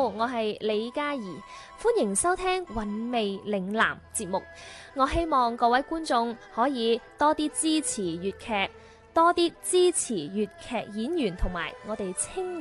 我係李嘉怡，歡迎收聽韻味嶺南節目。我希望各位觀眾可以多啲支持粵劇，多啲支持粵劇演員同埋我哋青